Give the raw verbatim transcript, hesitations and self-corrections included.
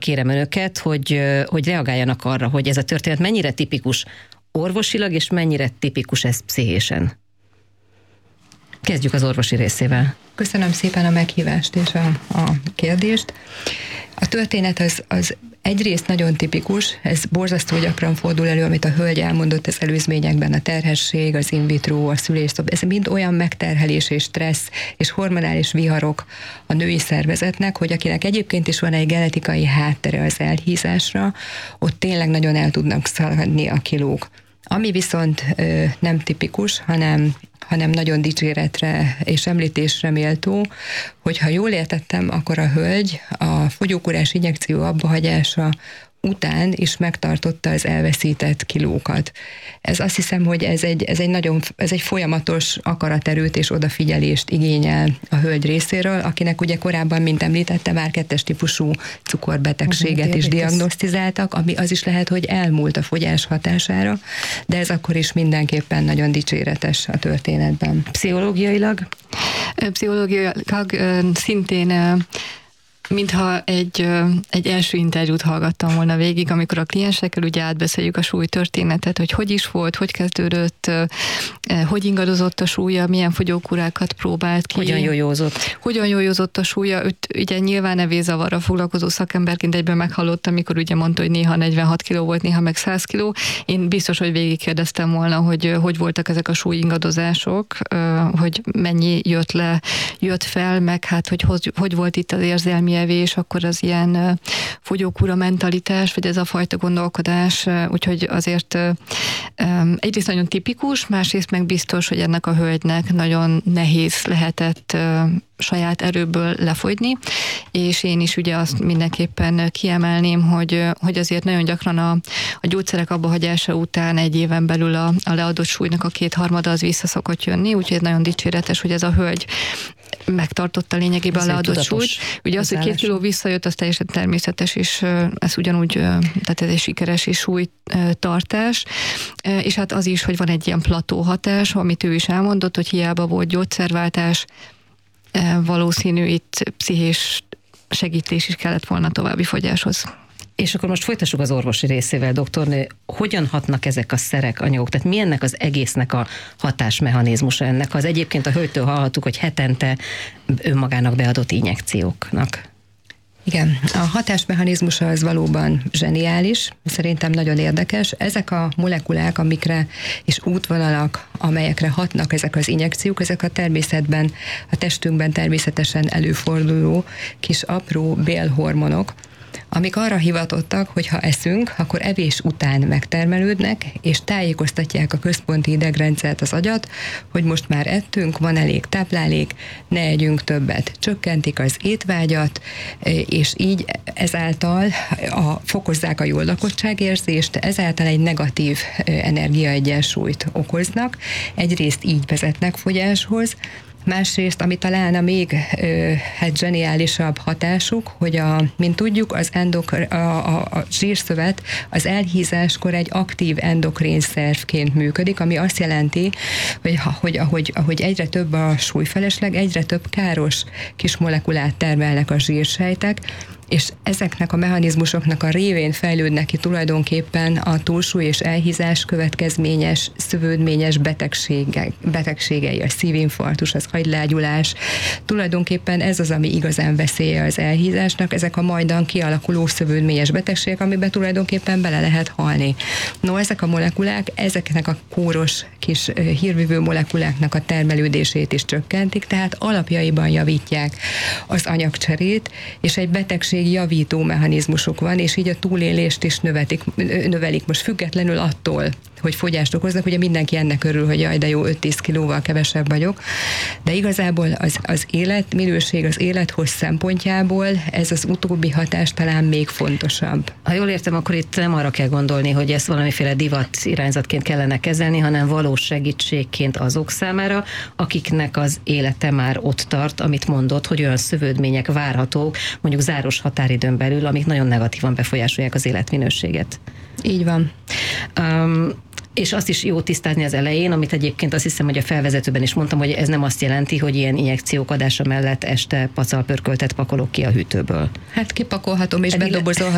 kérem önöket, hogy, hogy reagáljanak arra, hogy ez a történet mennyire tipikus orvosilag, és mennyire tipikus ez pszichésen. Kezdjük az orvosi részével. Köszönöm szépen a meghívást és a, a kérdést. A történet az, az egyrészt nagyon tipikus, ez borzasztó gyakran fordul elő, amit a hölgy elmondott az előzményekben, a terhesség, az in vitro, a szülés, ez mind olyan megterhelés és stressz és hormonális viharok a női szervezetnek, hogy akinek egyébként is van egy genetikai háttere az elhízásra, ott tényleg nagyon el tudnak szaladni a kilók. Ami viszont ö, nem tipikus, hanem hanem nagyon dicséretre és említésre méltó, hogyha jól értettem, akkor a hölgy a fogyókúrás injekció abbahagyása után is megtartotta az elveszített kilókat. Ez azt hiszem, hogy ez egy, ez egy nagyon, ez egy folyamatos akaraterőt és odafigyelést igényel a hölgy részéről, akinek ugye korábban, mint említette, már kettes típusú cukorbetegséget is diagnosztizáltak, ami az is lehet, hogy elmúlt a fogyás hatására, de ez akkor is mindenképpen nagyon dicséretes a történetben. Pszichológiailag? Pszichológiailag szintén mintha egy, egy első interjút hallgattam volna végig, amikor a kliensekkel ugye átbeszéljük a súlytörténetet, hogy hogy is volt, hogy kezdődött, hogy ingadozott a súlya, milyen fogyókúrákat próbált ki. Hogyan jójózott. Hogyan jójózott a súlya. Őt ugye nyilván evészavarral foglalkozó szakemberként egyben meghallottam, amikor ugye mondta, hogy néha negyvenhat kiló volt, néha meg száz kiló. Én biztos, hogy végigkérdeztem volna, hogy hogy voltak ezek a súlyingadozások, hogy mennyi jött le, jött fel, meg hát, hogy hogy, hogy volt itt az érzelmi evés, akkor az ilyen fogyókúra mentalitás, vagy ez a fajta gondolkodás, úgyhogy azért egyrészt nagyon tipikus, másrészt meg biztos, hogy ennek a hölgynek nagyon nehéz lehetett saját erőből lefogyni, és én is ugye azt mindenképpen kiemelném, hogy, hogy azért nagyon gyakran a, a gyógyszerek abbahagyása után egy éven belül a, a leadott súlynak a kétharmada az vissza szokott jönni, úgyhogy ez nagyon dicséretes, hogy ez a hölgy megtartotta lényegében a leadott súlyt. Ugye az, hogy két kiló visszajött, az teljesen természetes, és ez ugyanúgy, tehát ez egy sikeres és súlytartás, és hát az is, hogy van egy ilyen plató hatás, amit ő is elmondott, hogy hiába volt gyógyszerváltás, valószínű itt pszichés segítés is kellett volna további fogyáshoz. És akkor most folytassuk az orvosi részével, doktornő. Hogyan hatnak ezek a szerek, anyagok? Tehát mi ennek az egésznek a hatásmechanizmusa ennek? Az egyébként a hölgytől hallhattuk, hogy hetente önmagának beadott injekcióknak. Igen, a hatásmechanizmusa az valóban zseniális, szerintem nagyon érdekes. Ezek a molekulák, amikre és útvonalak, amelyekre hatnak ezek az injekciók, ezek a természetben, a testünkben természetesen előforduló kis apró bélhormonok, amik arra hivatottak, hogy ha eszünk, akkor evés után megtermelődnek, és tájékoztatják a központi idegrendszert, az agyat, hogy most már ettünk, van elég táplálék, ne együnk többet. Csökkentik az étvágyat, és így ezáltal a, fokozzák a jól lakottságérzést, ezáltal egy negatív energiaegyensúlyt okoznak. Egyrészt így vezetnek fogyáshoz, másrészt, ami talán a még ö, hát zseniálisabb hatásuk, hogy a, mint tudjuk, az endok, a, a, a zsírszövet az elhízáskor egy aktív endokrén szervként működik, ami azt jelenti, hogy, hogy ahogy, ahogy egyre több a súlyfelesleg, egyre több káros kis molekulát termelnek a zsírsejtek, és ezeknek a mechanizmusoknak a révén fejlődnek ki tulajdonképpen a túlsúly és elhízás következményes, szövődményes betegségei, betegségei, a szívinfarktus, az agylágyulás. Tulajdonképpen ez az, ami igazán veszélye az elhízásnak, ezek a majdan kialakuló szövődményes betegségek, amiben tulajdonképpen bele lehet halni. No, ezek a molekulák, ezeknek a kóros kis hírvívő molekuláknak a termelődését is csökkentik, tehát alapjaiban javítják az anyagcserét, és egy betegség javító mechanizmusok van, és így a túlélést is növetik, növelik. Most függetlenül attól, hogy fogyást okoznak, ugye mindenki ennek örül, hogy jaj, de jó, öt-tíz kilóval kevesebb vagyok, de igazából az, az életminőség, az élethossz szempontjából ez az utóbbi hatás talán még fontosabb. Ha jól értem, akkor itt nem arra kell gondolni, hogy ezt valamiféle divat irányzatként kellene kezelni, hanem valós segítségként azok számára, akiknek az élete már ott tart, amit mondott, hogy olyan szövődmények várhatók, mondjuk záros határidőn belül, amik nagyon negatívan befolyásolják az életminőséget. Így van. Um, és azt is jó tisztázni az elején, amit egyébként azt hiszem, hogy a felvezetőben is mondtam, hogy ez nem azt jelenti, hogy ilyen injekciók adása mellett este pacalpörköltet pakolok ki a hűtőből. Hát kipakolhatom és bedobozolhatom